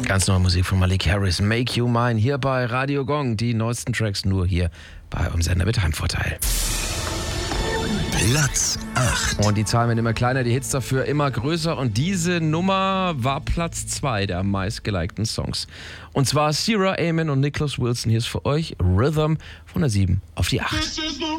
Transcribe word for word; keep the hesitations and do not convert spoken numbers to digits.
Ganz neue Musik von Malik Harris, Make You Mine, hier bei Radio Gong. Die neuesten Tracks nur hier bei eurem Sender mit Heimvorteil. Platz acht. Und die Zahlen werden immer kleiner, die Hits dafür immer größer. Und diese Nummer war Platz zwei der meistgelikten Songs. Und zwar Sierra, Amen und Nicholas Wilson. Hier ist für euch Rhythm von der sieben auf die acht.